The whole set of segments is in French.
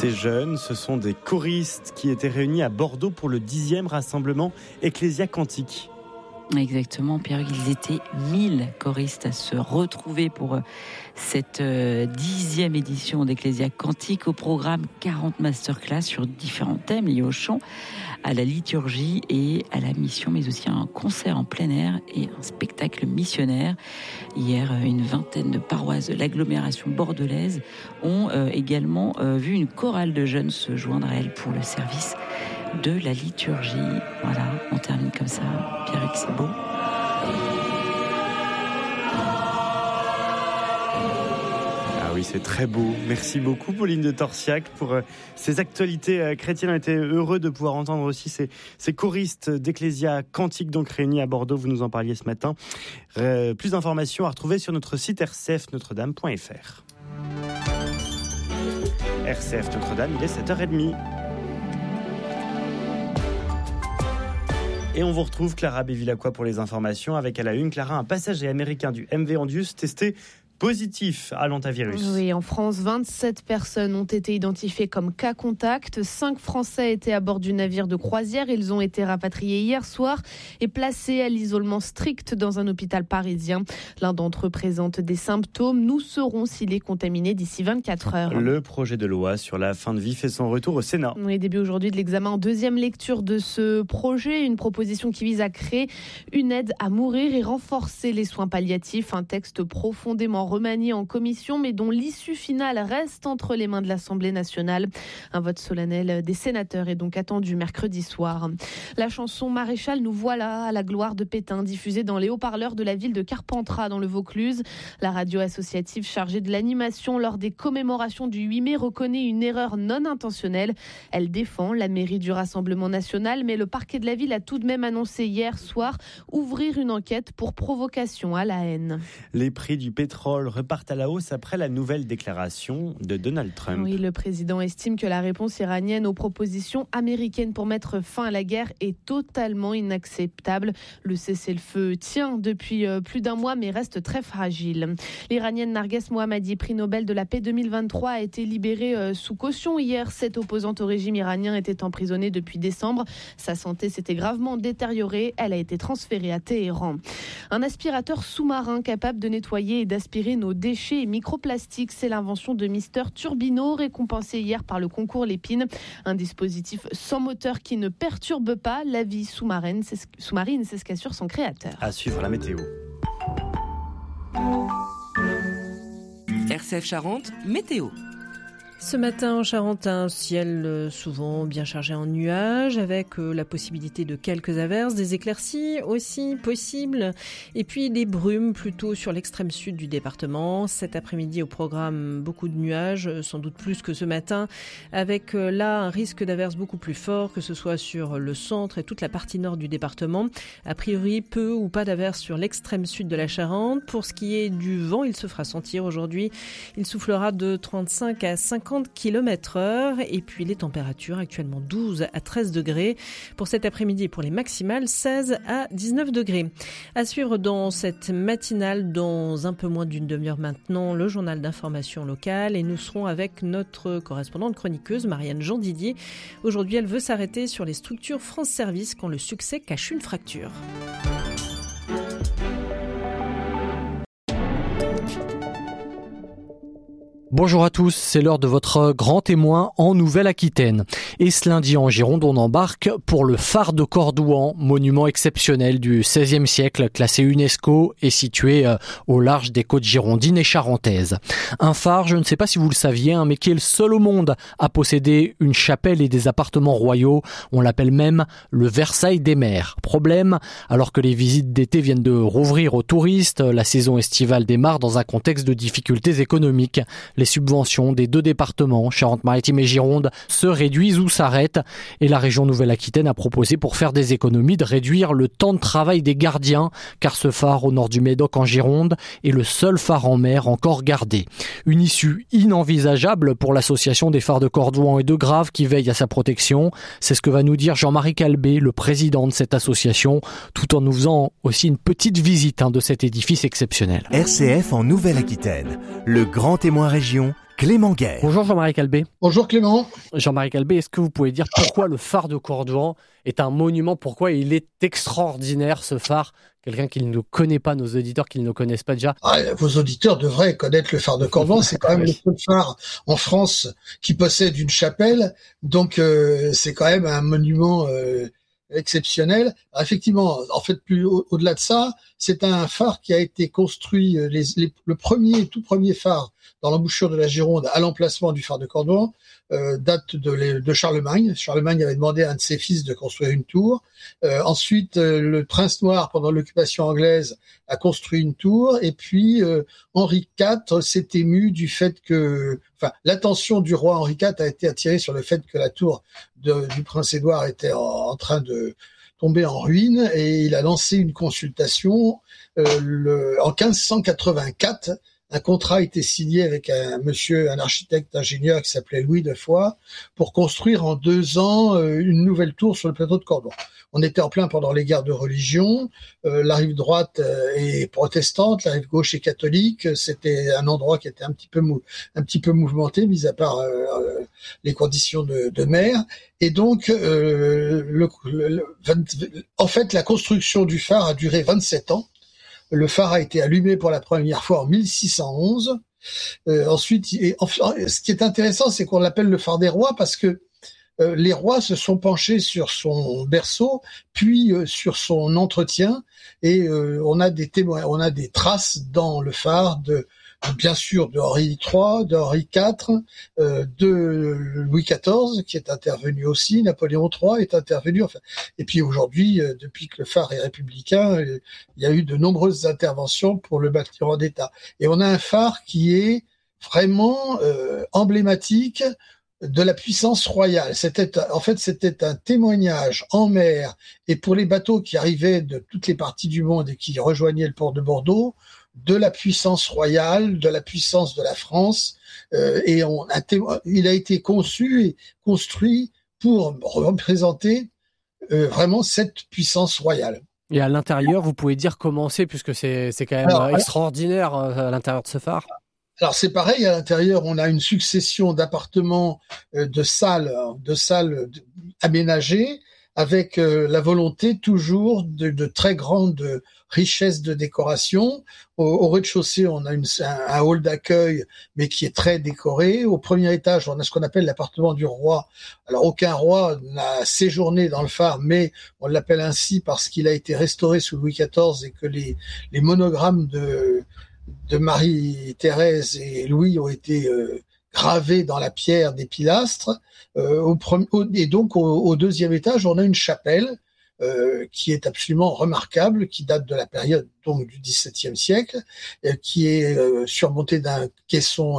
Ces jeunes, ce sont des choristes qui étaient réunis à Bordeaux pour le 10e rassemblement Ecclésia Cantique. Exactement, Pierre, ils étaient 1000 choristes à se retrouver pour cette 10e édition d'Ecclésia Cantique. Au programme, 40 masterclass sur différents thèmes liés au chant, à la liturgie et à la mission, mais aussi un concert en plein air et un spectacle missionnaire. Hier, une vingtaine de paroisses de l'agglomération bordelaise ont également vu une chorale de jeunes se joindre à elle pour le service de la liturgie. Voilà, on termine comme ça. Pierre, c'est beau. Ah oui, c'est très beau. Merci beaucoup, Pauline de Torsiac, pour ces actualités chrétiennes. On était heureux de pouvoir entendre aussi ces choristes d'Ecclésia Cantique, donc réunis à Bordeaux. Vous nous en parliez ce matin. Plus d'informations à retrouver sur notre site rcfnotredame.fr. RCF Notre-Dame, il est 7h30. Et on vous retrouve, Clara Bévilacqua, pour les informations. Avec à la une, Clara, un passager américain du MV Andius testé positif à l'hantavirus. Oui, en France, 27 personnes ont été identifiées comme cas contact. 5 Français étaient à bord du navire de croisière. Ils ont été rapatriés hier soir et placés à l'isolement strict dans un hôpital parisien. L'un d'entre eux présente des symptômes. Nous saurons s'il est contaminé d'ici 24 heures. Le projet de loi sur la fin de vie fait son retour au Sénat. Oui, début aujourd'hui de l'examen en deuxième lecture de ce projet. Une proposition qui vise à créer une aide à mourir et renforcer les soins palliatifs. Un texte profondément remanié en commission, mais dont l'issue finale reste entre les mains de l'Assemblée nationale. Un vote solennel des sénateurs est donc attendu mercredi soir. La chanson Maréchal, nous voilà à la gloire de Pétain, diffusée dans les haut-parleurs de la ville de Carpentras dans le Vaucluse. La radio associative chargée de l'animation lors des commémorations du 8 mai reconnaît une erreur non intentionnelle. Elle défend la mairie du Rassemblement national, mais le parquet de la ville a tout de même annoncé hier soir ouvrir une enquête pour provocation à la haine. Les prix du pétrole repartent à la hausse après la nouvelle déclaration de Donald Trump. Oui, le président estime que la réponse iranienne aux propositions américaines pour mettre fin à la guerre est totalement inacceptable. Le cessez-le-feu tient depuis plus d'un mois, mais reste très fragile. L'Iranienne Narges Mohammadi, prix Nobel de la paix 2023, a été libérée sous caution hier. Cette opposante au régime iranien était emprisonnée depuis décembre. Sa santé s'était gravement détériorée. Elle a été transférée à Téhéran. Un aspirateur sous-marin capable de nettoyer et d'aspirer nos déchets et microplastiques, c'est l'invention de Mister Turbino, récompensé hier par le concours Lépine. Un dispositif sans moteur qui ne perturbe pas la vie sous-marine, c'est ce qu'assure son créateur. À suivre la météo. RCF Charente, météo. Ce matin en Charente, un ciel souvent bien chargé en nuages avec la possibilité de quelques averses, des éclaircies aussi possibles et puis des brumes plutôt sur l'extrême sud du département. Cet après-midi au programme, beaucoup de nuages, sans doute plus que ce matin, avec là un risque d'averses beaucoup plus fort, que ce soit sur le centre et toute la partie nord du département. A priori, peu ou pas d'averses sur l'extrême sud de la Charente. Pour ce qui est du vent, il se fera sentir aujourd'hui. Il soufflera de 35 à 50 km/h et puis les températures actuellement 12 à 13 degrés. Pour cet après-midi, pour les maximales, 16 à 19 degrés. À suivre dans cette matinale, dans un peu moins d'une demi-heure maintenant, le journal d'information locale et nous serons avec notre correspondante chroniqueuse Marianne Jean-Didier. Aujourd'hui, elle veut s'arrêter sur les structures France Service quand le succès cache une fracture. Bonjour à tous, c'est l'heure de votre grand témoin en Nouvelle-Aquitaine. Et ce lundi en Gironde, on embarque pour le phare de Cordouan, monument exceptionnel du XVIe siècle, classé UNESCO et situé au large des côtes girondines et charentaises. Un phare, je ne sais pas si vous le saviez, mais qui est le seul au monde à posséder une chapelle et des appartements royaux. On l'appelle même le Versailles des mers. Problème, alors que les visites d'été viennent de rouvrir aux touristes, la saison estivale démarre dans un contexte de difficultés économiques. Les subventions des deux départements, Charente-Maritime et Gironde, se réduisent ou s'arrêtent. Et la région Nouvelle-Aquitaine a proposé, pour faire des économies, de réduire le temps de travail des gardiens, car ce phare au nord du Médoc en Gironde est le seul phare en mer encore gardé. Une issue inenvisageable pour l'association des phares de Cordouan et de Grave qui veille à sa protection. C'est ce que va nous dire Jean-Marie Calbé, le président de cette association, tout en nous faisant aussi une petite visite de cet édifice exceptionnel. RCF en Nouvelle-Aquitaine, le grand témoin région, Clément Guerre. Bonjour Jean-Marie Calbé. Bonjour Clément. Jean-Marie Calbé, est-ce que vous pouvez dire pourquoi le phare de Cordouan est un monument, pourquoi il est extraordinaire ce phare? Quelqu'un qui ne connaît pas, nos auditeurs qui ne le connaissent pas déjà. Vos auditeurs devraient connaître le phare de Cordouan, c'est quand même le seul phare en France qui possède une chapelle, donc c'est quand même un monument exceptionnel. Alors, effectivement, en fait, plus au-delà de ça, c'est un phare qui a été construit, le tout premier phare dans l'embouchure de la Gironde à l'emplacement du phare de Cordouan, date de Charlemagne. Charlemagne avait demandé à un de ses fils de construire une tour. Ensuite, le prince noir, pendant l'occupation anglaise, a construit une tour. Et puis, Henri IV s'est ému du fait que... l'attention du roi Henri IV a été attirée sur le fait que la tour du prince Édouard était en train de tomber en ruine. Et il a lancé une consultation. En 1584, un contrat a été signé avec un architecte ingénieur qui s'appelait Louis de Foix pour construire en 2 ans une nouvelle tour sur le plateau de Cordouan. On était en plein pendant les guerres de religion. La rive droite est protestante, la rive gauche est catholique. C'était un endroit qui était un petit peu mouvementé, mis à part les conditions de mer. Et donc, en fait, la construction du phare a duré 27 ans. Le phare a été allumé pour la première fois en 1611. Ensuite, ce qui est intéressant, c'est qu'on l'appelle le phare des rois parce que les rois se sont penchés sur son berceau, puis sur son entretien, et on a des traces dans le phare bien sûr de Henri III, de Henri IV, de Louis XIV qui est intervenu aussi, Napoléon III est intervenu, et puis aujourd'hui, depuis que le phare est républicain, il y a eu de nombreuses interventions pour le bâtiment d'État. Et on a un phare qui est vraiment emblématique de la puissance royale. C'était un témoignage en mer et pour les bateaux qui arrivaient de toutes les parties du monde et qui rejoignaient le port de Bordeaux, de la puissance royale, de la puissance de la France, et il a été conçu et construit pour représenter vraiment cette puissance royale. Et à l'intérieur, vous pouvez dire comment c'est, puisque c'est quand même extraordinaire à l'intérieur de ce phare. Alors c'est pareil, à l'intérieur, on a une succession d'appartements, de salles aménagées, avec la volonté toujours de très grande richesse de décoration. Au rez-de-chaussée, on a un hall d'accueil, mais qui est très décoré. Au premier étage, on a ce qu'on appelle l'appartement du roi. Alors, aucun roi n'a séjourné dans le phare, mais on l'appelle ainsi parce qu'il a été restauré sous Louis XIV et que les monogrammes de Marie-Thérèse et Louis ont été gravés dans la pierre des pilastres. Et donc, au deuxième étage, on a une chapelle qui est absolument remarquable, qui date de la période donc du XVIIe siècle, qui est surmontée d'un caisson,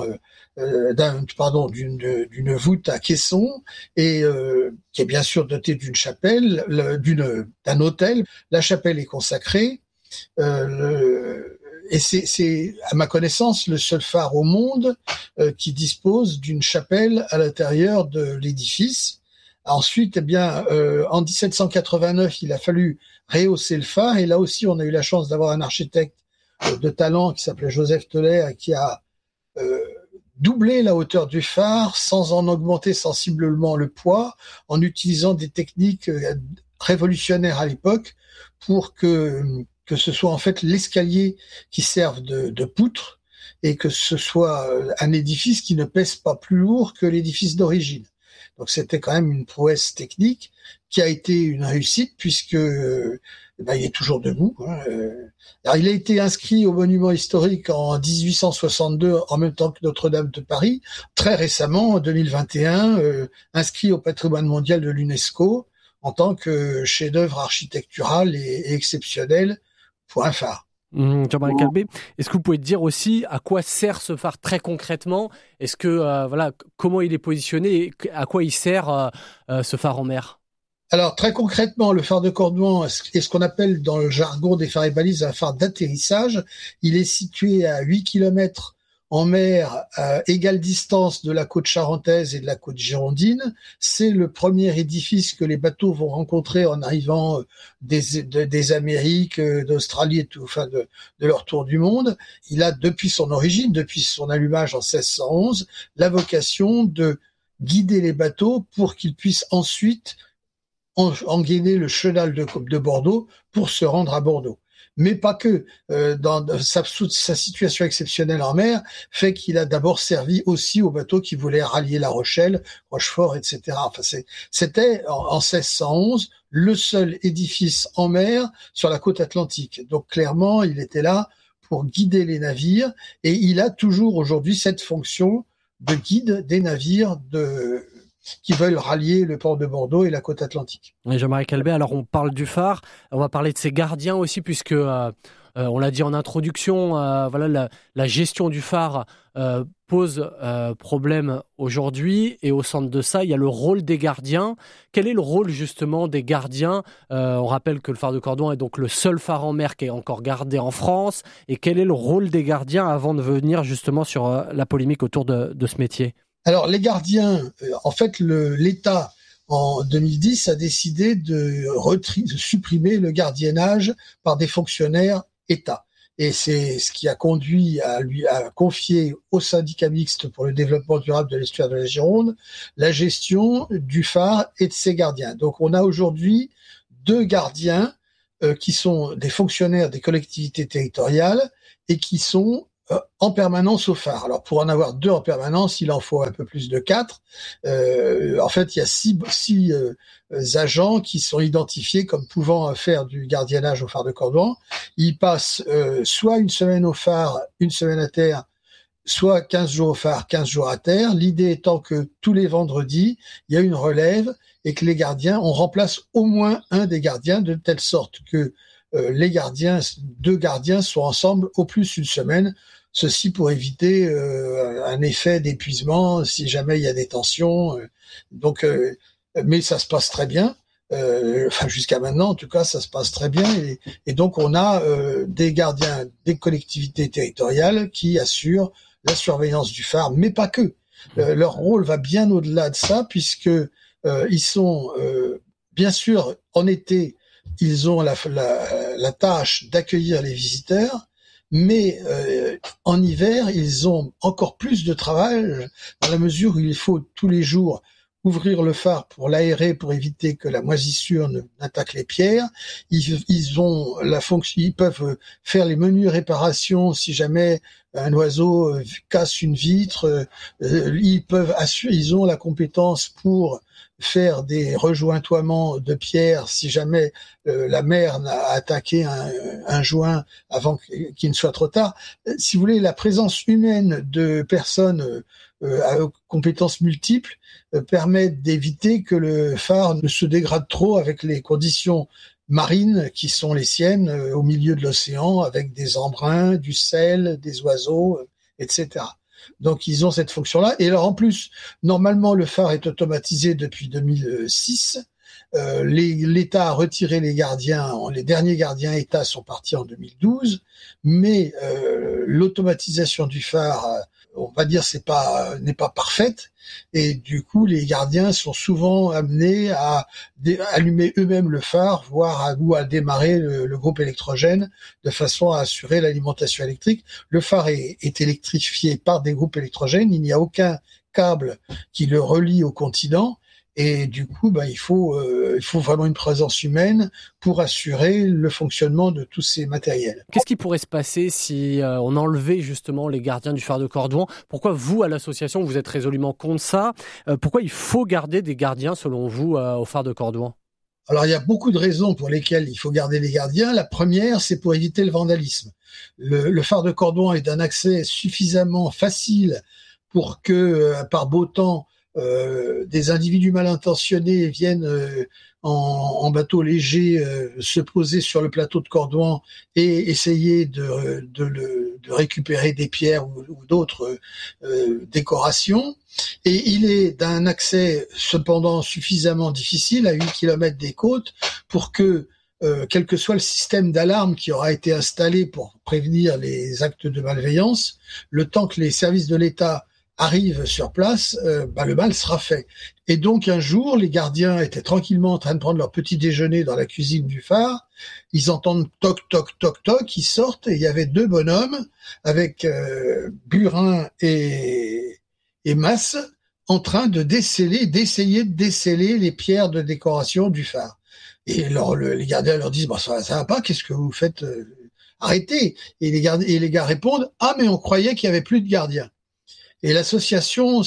d'une voûte à caisson, et qui est bien sûr dotée d'une chapelle, d'un autel. La chapelle est consacrée. Et c'est, à ma connaissance, le seul phare au monde qui dispose d'une chapelle à l'intérieur de l'édifice. Ensuite, en 1789, il a fallu rehausser le phare, et là aussi, on a eu la chance d'avoir un architecte de talent qui s'appelait Joseph Teller, qui a doublé la hauteur du phare sans en augmenter sensiblement le poids, en utilisant des techniques révolutionnaires à l'époque pour que ce soit en fait l'escalier qui serve de poutre, et que ce soit un édifice qui ne pèse pas plus lourd que l'édifice d'origine. Donc c'était quand même une prouesse technique qui a été une réussite, puisque il est toujours debout. Alors il a été inscrit au monument historique en 1862 en même temps que Notre-Dame de Paris. Très récemment, en 2021, inscrit au patrimoine mondial de l'UNESCO en tant que chef-d'œuvre architectural et exceptionnel pour un phare. Jean-Marie Calbé, est-ce que vous pouvez dire aussi à quoi sert ce phare très concrètement? Est-ce que comment il est positionné et à quoi il sert ce phare en mer? Alors très concrètement, le phare de Cordouan est ce qu'on appelle dans le jargon des phares et balises un phare d'atterrissage. Il est situé à 8 km en mer à égale distance de la côte charentaise et de la côte girondine. C'est le premier édifice que les bateaux vont rencontrer en arrivant des Amériques, d'Australie et tout, enfin de leur tour du monde. Il a, depuis son origine, depuis son allumage en 1611, la vocation de guider les bateaux pour qu'ils puissent ensuite engainer le chenal de Bordeaux pour se rendre à Bordeaux. Mais pas que. Dans sa situation exceptionnelle en mer fait qu'il a d'abord servi aussi aux bateaux qui voulaient rallier La Rochelle, Rochefort, etc. Enfin, c'était en 1611 le seul édifice en mer sur la côte atlantique. Donc clairement, il était là pour guider les navires et il a toujours aujourd'hui cette fonction de guide des navires qui veulent rallier le port de Bordeaux et la côte atlantique. Et Jean-Marie Calvet, alors on parle du phare, on va parler de ses gardiens aussi, puisque on l'a dit en introduction, voilà, la gestion du phare pose problème aujourd'hui, et au centre de ça, il y a le rôle des gardiens. Quel est le rôle justement des gardiens ? On rappelle que le phare de Cordouan est donc le seul phare en mer qui est encore gardé en France, et quel est le rôle des gardiens avant de venir justement sur la polémique autour de ce métier ? Alors les gardiens, en fait, l'État en 2010 a décidé de supprimer le gardiennage par des fonctionnaires État. Et c'est ce qui a conduit à confier au syndicat mixte pour le développement durable de l'estuaire de la Gironde la gestion du phare et de ses gardiens. Donc on a aujourd'hui 2 gardiens qui sont des fonctionnaires des collectivités territoriales et qui sont en permanence au phare. Alors pour en avoir 2 en permanence, il en faut un peu plus de 4. En fait, il y a 6 agents qui sont identifiés comme pouvant faire du gardiennage au phare de Cordouan. Ils passent soit une semaine au phare, une semaine à terre, soit 15 jours au phare, 15 jours à terre. L'idée étant que tous les vendredis, il y a une relève et que les gardiens, on remplace au moins un des gardiens de telle sorte que les gardiens, 2 gardiens sont ensemble au plus une semaine. Ceci pour éviter un effet d'épuisement si jamais il y a des tensions. Mais ça se passe très bien. Enfin jusqu'à maintenant, en tout cas, ça se passe très bien. Et donc on a des gardiens des collectivités territoriales qui assurent la surveillance du phare, mais pas que. Leur rôle va bien au-delà de ça, puisque ils sont bien sûr en été, ils ont la tâche d'accueillir les visiteurs. Mais en hiver, ils ont encore plus de travail dans la mesure où il faut tous les jours ouvrir le phare pour l'aérer, pour éviter que la moisissure n'attaque les pierres. Ils ont la fonction, ils peuvent faire les menues réparations si jamais un oiseau casse une vitre. Ils ont la compétence pour faire des rejointoiements de pierres si jamais la mer a attaqué un joint avant qu'il ne soit trop tard. Si vous voulez, la présence humaine de personnes à compétences multiples permet d'éviter que le phare ne se dégrade trop avec les conditions marines qui sont les siennes au milieu de l'océan, avec des embruns, du sel, des oiseaux, etc. Donc ils ont cette fonction-là. Et alors en plus, normalement le phare est automatisé depuis 2006. L'État a retiré les gardiens. Les derniers gardiens État sont partis en 2012. Mais l'automatisation du phare, on va dire, n'est pas parfaite. Et du coup, les gardiens sont souvent amenés à allumer eux-mêmes le phare, voire à démarrer le groupe électrogène de façon à assurer l'alimentation électrique. Le phare est électrifié par des groupes électrogènes. Il n'y a aucun câble qui le relie au continent. Et du coup, il faut vraiment une présence humaine pour assurer le fonctionnement de tous ces matériels. Qu'est-ce qui pourrait se passer si on enlevait justement les gardiens du phare de Cordouan ? Pourquoi vous, à l'association, vous êtes résolument contre ça ? Pourquoi il faut garder des gardiens, selon vous, au phare de Cordouan ? Alors, il y a beaucoup de raisons pour lesquelles il faut garder les gardiens. La première, c'est pour éviter le vandalisme. Le phare de Cordouan est d'un accès suffisamment facile pour que, par beau temps, des individus mal intentionnés viennent en bateau léger se poser sur le plateau de Cordouan et essayer de récupérer des pierres ou d'autres décorations. Et il est d'un accès cependant suffisamment difficile à 8 km des côtes pour que quel que soit le système d'alarme qui aura été installé pour prévenir les actes de malveillance, le temps que les services de l'État arrivent sur place, le mal sera fait. Et donc un jour, les gardiens étaient tranquillement en train de prendre leur petit déjeuner dans la cuisine du phare. Ils entendent toc toc toc toc, ils sortent et il y avait 2 bonhommes avec Burin et Masse en train d'essayer de déceler les pierres de décoration du phare. Et alors les gardiens leur disent ça va pas, qu'est-ce que vous faites, arrêtez. Et les gars répondent mais on croyait qu'il y avait plus de gardiens. Et l'association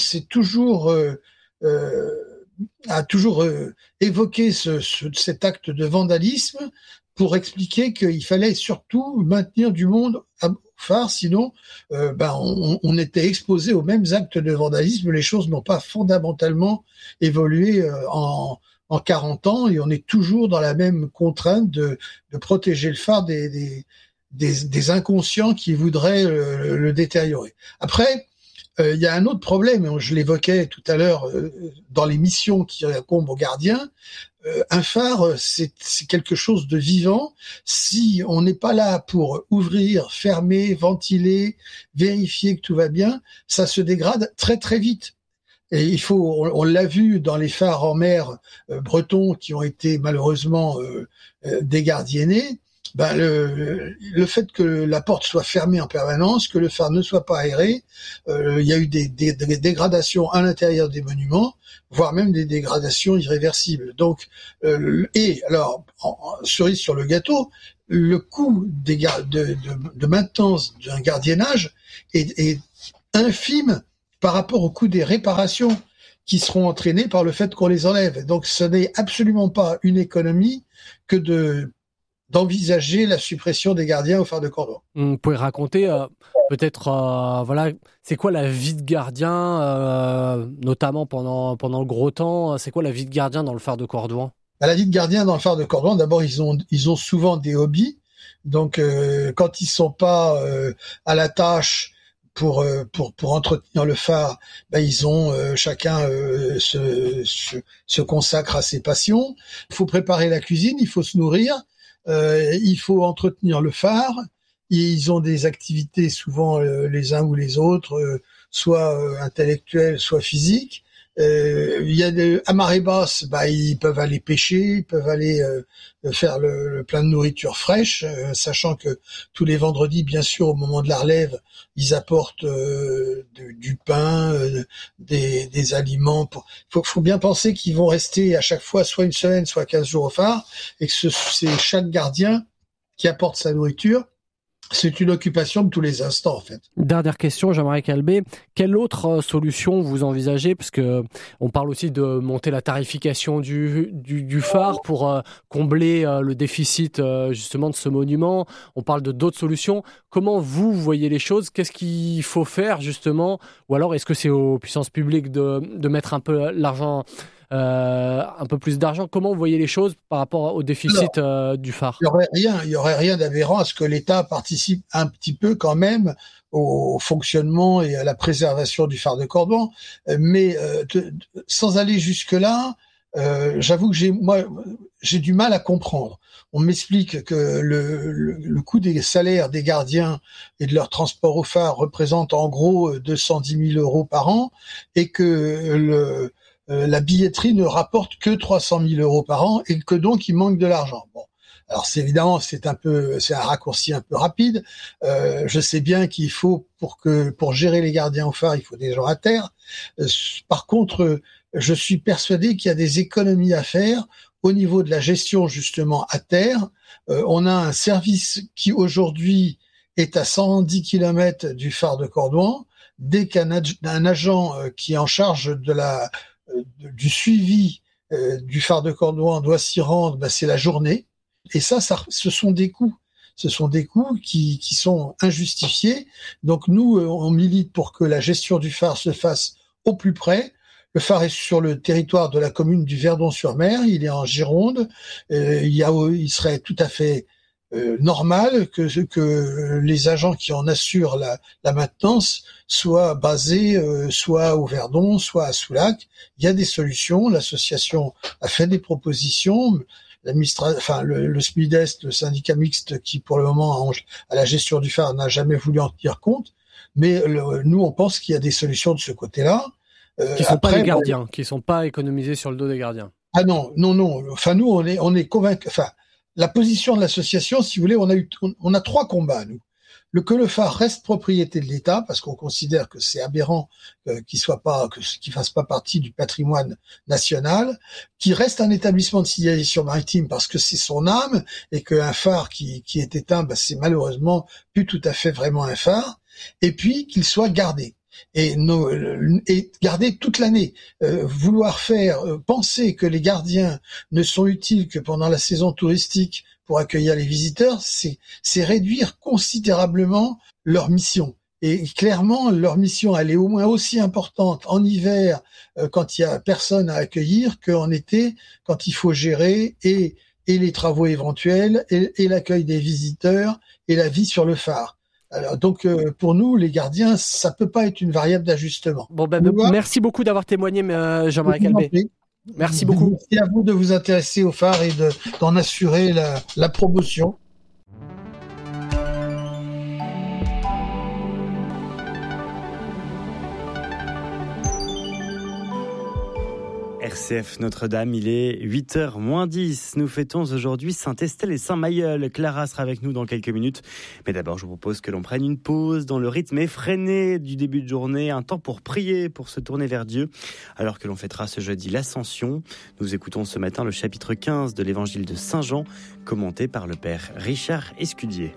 a toujours évoqué cet acte de vandalisme pour expliquer qu'il fallait surtout maintenir du monde au phare, sinon on était exposé aux mêmes actes de vandalisme. Les choses n'ont pas fondamentalement évolué en 40 ans et on est toujours dans la même contrainte de protéger le phare des inconscients qui voudraient le détériorer. Après, il y a un autre problème, je l'évoquais tout à l'heure dans les missions qui incombent aux gardiens. Un phare, c'est quelque chose de vivant. Si on n'est pas là pour ouvrir, fermer, ventiler, vérifier que tout va bien, ça se dégrade très très vite. Et on l'a vu dans les phares en mer bretons qui ont été malheureusement dégardiennés. Le fait que la porte soit fermée en permanence, que le phare ne soit pas aéré, il y a eu des dégradations à l'intérieur des monuments, voire même des dégradations irréversibles. Donc, et alors, cerise sur le gâteau, le coût de maintenance d'un gardiennage est infime par rapport au coût des réparations qui seront entraînées par le fait qu'on les enlève. Donc, ce n'est absolument pas une économie que d'envisager la suppression des gardiens au phare de Cordouan. Vous pouvez raconter peut-être, c'est quoi la vie de gardien, notamment pendant le gros temps, c'est quoi la vie de gardien dans le phare de Cordouan ? La vie de gardien dans le phare de Cordouan, d'abord ils ont souvent des hobbies, donc quand ils sont pas à la tâche pour entretenir le phare, ils ont chacun se consacre à ses passions. Il faut préparer la cuisine, il faut se nourrir. Il faut entretenir le phare. Ils ont des activités souvent les uns ou les autres, soit intellectuelles, soit physiques. Il y a à marée basse, ils peuvent aller pêcher, ils peuvent aller faire le plein de nourriture fraîche, sachant que tous les vendredis, bien sûr, au moment de la relève, ils apportent du pain, des aliments. Faut bien penser qu'ils vont rester à chaque fois soit une semaine, soit 15 jours au phare, et que c'est chaque gardien qui apporte sa nourriture. C'est une occupation de tous les instants, en fait. Dernière question, Jean-Marie Calbé. Quelle autre solution vous envisagez ? Parce que on parle aussi de monter la tarification du phare pour combler le déficit justement de ce monument. On parle de d'autres solutions. Comment vous voyez les choses ? Qu'est-ce qu'il faut faire justement ? Ou alors est-ce que c'est aux puissances publiques de mettre un peu l'argent, un peu plus d'argent ? Comment vous voyez les choses par rapport au déficit du phare ? Il y aurait rien d'aberrant à ce que l'État participe un petit peu quand même au fonctionnement et à la préservation du phare de Cordouan, mais sans aller jusque-là, j'avoue que j'ai du mal à comprendre. On m'explique que le coût des salaires des gardiens et de leur transport au phare représente en gros 210 000 € par an et que la billetterie ne rapporte que 300 000 € par an et que donc il manque de l'argent. Bon, alors c'est un raccourci un peu rapide. Je sais bien qu'il faut pour gérer les gardiens au phare, il faut des gens à terre. Par contre, je suis persuadé qu'il y a des économies à faire au niveau de la gestion justement à terre. On a un service qui aujourd'hui est à 110 km du phare de Cordouan. Dès qu'un agent qui est en charge du suivi du phare de Cordouan doit s'y rendre, c'est la journée. Et ça, ce sont des coûts. Ce sont des coûts qui sont injustifiés. Donc nous, on milite pour que la gestion du phare se fasse au plus près. Le phare est sur le territoire de la commune du Verdon-sur-Mer. Il est en Gironde. Il serait tout à fait normal que les agents qui en assurent la maintenance soient basés soit au Verdon, soit à Soulac. Il y a des solutions. L'association a fait des propositions. le SMIDES, le syndicat mixte qui pour le moment à la gestion du phare n'a jamais voulu en tenir compte. Mais nous, on pense qu'il y a des solutions de ce côté-là. Qui sont pas les gardiens, qui sont pas économisés sur le dos des gardiens. Ah non. Enfin, nous, on est convaincus. Enfin, la position de l'association, si vous voulez, on a 3 combats, nous. Que le phare reste propriété de l'État, parce qu'on considère que c'est aberrant qu'il fasse pas partie du patrimoine national, qu'il reste un établissement de signalisation maritime parce que c'est son âme, et qu'un phare qui est éteint, c'est malheureusement plus tout à fait vraiment un phare, et puis qu'il soit gardé. Et garder toute l'année, vouloir faire penser que les gardiens ne sont utiles que pendant la saison touristique pour accueillir les visiteurs, c'est réduire considérablement leur mission. Et clairement, leur mission, elle est au moins aussi importante en hiver, quand il y a personne à accueillir, qu'en été, quand il faut gérer et les travaux éventuels, et l'accueil des visiteurs, et la vie sur le phare. Alors, donc, pour nous, les gardiens, ça peut pas être une variable d'ajustement. Bon, merci beaucoup d'avoir témoigné, Jean-Marie Calvet. Merci beaucoup. Merci à vous de vous intéresser au phare et d'en assurer la promotion. RCF Notre-Dame, il est 8h moins 10. Nous fêtons aujourd'hui Saint-Estelle et Saint-Mailleul. Clara sera avec nous dans quelques minutes. Mais d'abord, je vous propose que l'on prenne une pause dans le rythme effréné du début de journée. Un temps pour prier, pour se tourner vers Dieu. Alors que l'on fêtera ce jeudi l'Ascension. Nous écoutons ce matin le chapitre 15 de l'Évangile de Saint Jean, commenté par le Père Richard Escudier.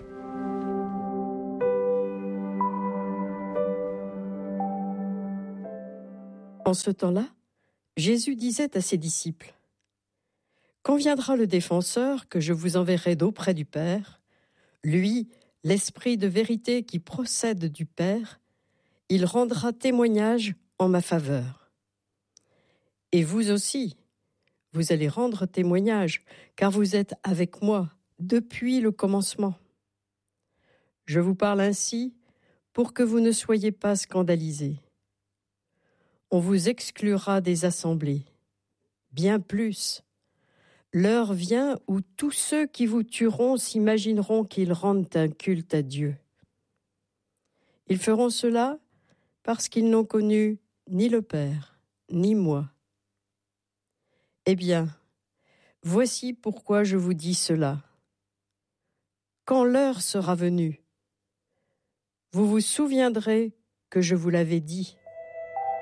En ce temps-là, Jésus disait à ses disciples : « Quand viendra le défenseur que je vous enverrai d'auprès du Père, lui, l'Esprit de vérité qui procède du Père, il rendra témoignage en ma faveur. Et vous aussi, vous allez rendre témoignage, car vous êtes avec moi depuis le commencement. Je vous parle ainsi pour que vous ne soyez pas scandalisés. On vous exclura des assemblées. Bien plus, l'heure vient où tous ceux qui vous tueront s'imagineront qu'ils rendent un culte à Dieu. Ils feront cela parce qu'ils n'ont connu ni le Père, ni moi. Eh bien, voici pourquoi je vous dis cela. Quand l'heure sera venue, vous vous souviendrez que je vous l'avais dit.